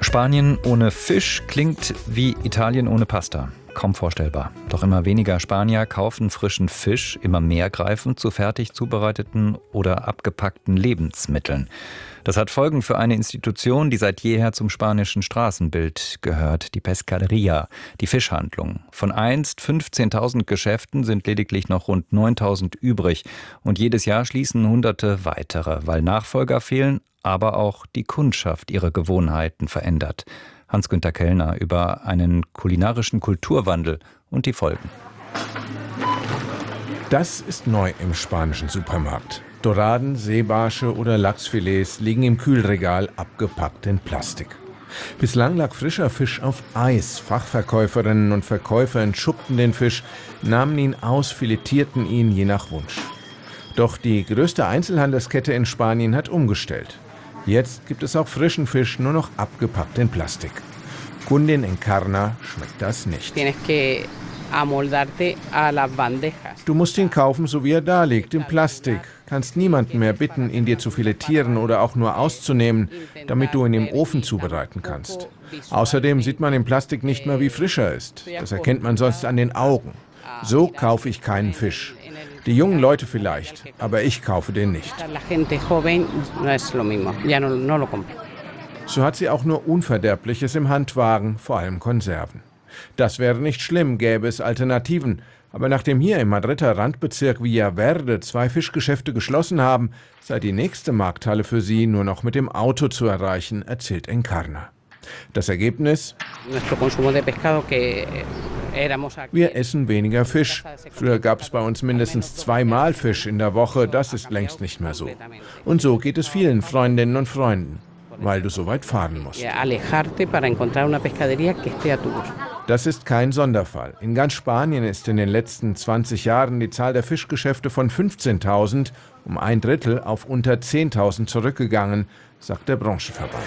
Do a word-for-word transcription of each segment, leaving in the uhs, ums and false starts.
Spanien ohne Fisch klingt wie Italien ohne Pasta. Kaum vorstellbar. Doch immer weniger Spanier kaufen frischen Fisch, immer mehr greifen zu fertig zubereiteten oder abgepackten Lebensmitteln. Das hat Folgen für eine Institution, die seit jeher zum spanischen Straßenbild gehört, die Pescadería, die Fischhandlung. Von einst fünfzehntausend Geschäften sind lediglich noch rund neuntausend übrig. Und jedes Jahr schließen Hunderte weitere, weil Nachfolger fehlen, aber auch die Kundschaft ihre Gewohnheiten verändert. Hans-Günter Kellner über einen kulinarischen Kulturwandel und die Folgen. Das ist neu im spanischen Supermarkt. Doraden, Seebarsche oder Lachsfilets liegen im Kühlregal abgepackt in Plastik. Bislang lag frischer Fisch auf Eis. Fachverkäuferinnen und Verkäufer entschuppten den Fisch, nahmen ihn aus, filetierten ihn je nach Wunsch. Doch die größte Einzelhandelskette in Spanien hat umgestellt. Jetzt gibt es auch frischen Fisch nur noch abgepackt in Plastik. Kundin Encarna schmeckt das nicht. Du musst ihn kaufen, so wie er da liegt, in Plastik. Kannst niemanden mehr bitten, ihn dir zu filetieren oder auch nur auszunehmen, damit du ihn im Ofen zubereiten kannst. Außerdem sieht man im Plastik nicht mehr, wie frisch er ist. Das erkennt man sonst an den Augen. So kaufe ich keinen Fisch. Die jungen Leute vielleicht, aber ich kaufe den nicht. So hat sie auch nur Unverderbliches im Handwagen, vor allem Konserven. Das wäre nicht schlimm, gäbe es Alternativen. Aber nachdem hier im Madrider Randbezirk Villaverde zwei Fischgeschäfte geschlossen haben, sei die nächste Markthalle für sie nur noch mit dem Auto zu erreichen, erzählt Encarna. Das Ergebnis? Wir essen weniger Fisch. Früher gab es bei uns mindestens zweimal Fisch in der Woche, das ist längst nicht mehr so. Und so geht es vielen Freundinnen und Freunden, weil du so weit fahren musst. Das ist kein Sonderfall. In ganz Spanien ist in den letzten zwanzig Jahren die Zahl der Fischgeschäfte von fünfzehntausend um ein Drittel auf unter zehntausend zurückgegangen, sagt der Branchenverband.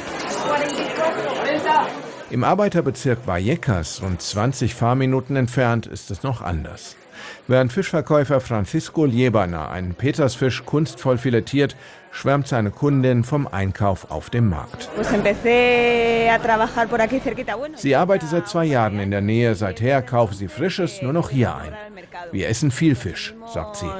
Im Arbeiterbezirk Vallecas, rund zwanzig Fahrminuten entfernt, ist es noch anders. Während Fischverkäufer Francisco Liébana einen Petersfisch kunstvoll filetiert, schwärmt seine Kundin vom Einkauf auf dem Markt. Sie arbeitet seit zwei Jahren in der Nähe, seither kaufe sie Frisches nur noch hier ein. Wir essen viel Fisch, sagt sie.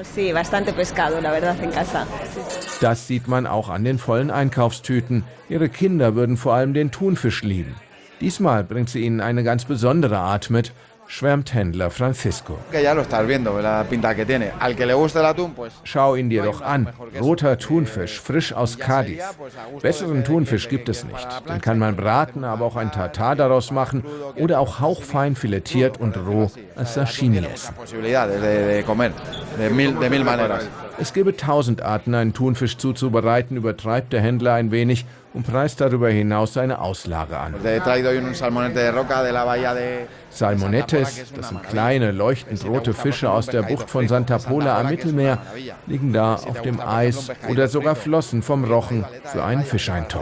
Das sieht man auch an den vollen Einkaufstüten. Ihre Kinder würden vor allem den Thunfisch lieben. Diesmal bringt sie ihnen eine ganz besondere Art mit, schwärmt Händler Francisco. Schau ihn dir doch an. Roter Thunfisch, frisch aus Cádiz. Besseren Thunfisch gibt es nicht. Den kann man braten, aber auch ein Tartar daraus machen oder auch hauchfein filetiert und roh als Sashimi essen. Es gäbe tausend Arten, einen Thunfisch zuzubereiten, übertreibt der Händler ein wenig und preist darüber hinaus seine Auslage an. Salmonetes, das sind kleine, leuchtend rote Fische aus der Bucht von Santa Pola am Mittelmeer, liegen da auf dem Eis oder sogar flossen vom Rochen für einen Fischeintopf.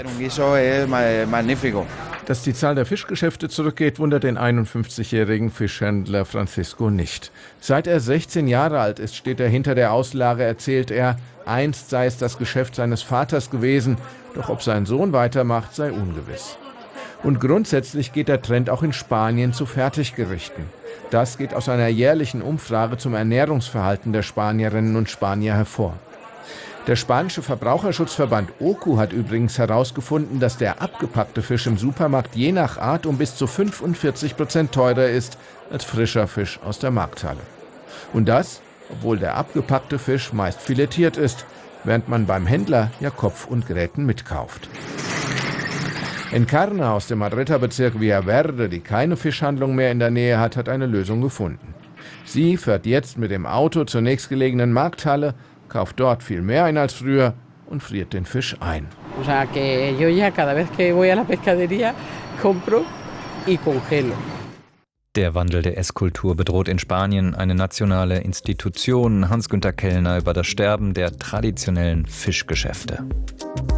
Dass die Zahl der Fischgeschäfte zurückgeht, wundert den einundfünfzigjährigen Fischhändler Francisco nicht. Seit er sechzehn Jahre alt ist, steht er hinter der Auslage, erzählt er. Einst sei es das Geschäft seines Vaters gewesen, doch ob sein Sohn weitermacht, sei ungewiss. Und grundsätzlich geht der Trend auch in Spanien zu Fertiggerichten. Das geht aus einer jährlichen Umfrage zum Ernährungsverhalten der Spanierinnen und Spanier hervor. Der spanische Verbraucherschutzverband O C U hat übrigens herausgefunden, dass der abgepackte Fisch im Supermarkt je nach Art um bis zu fünfundvierzig Prozent teurer ist als frischer Fisch aus der Markthalle. Und das, obwohl der abgepackte Fisch meist filetiert ist, während man beim Händler ja Kopf und Gräten mitkauft. Encarna aus dem Madrider Bezirk Villaverde, die keine Fischhandlung mehr in der Nähe hat, hat eine Lösung gefunden. Sie fährt jetzt mit dem Auto zur nächstgelegenen Markthalle, kauft dort viel mehr ein als früher und friert den Fisch ein. Der Wandel der Esskultur bedroht in Spanien eine nationale Institution. Hans-Günter Kellner über das Sterben der traditionellen Fischgeschäfte.